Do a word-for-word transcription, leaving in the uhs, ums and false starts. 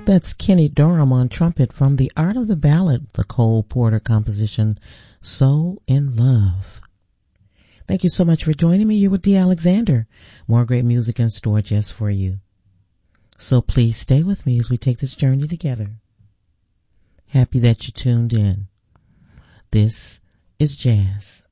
That's Kenny Dorham on trumpet from The Art of the Ballad, the Cole Porter composition, So in Love. Thank you so much for joining me. You're with Dee Alexander. More great music in store just for you. So please stay with me as we take this journey together. Happy that you tuned in. This is Jazz.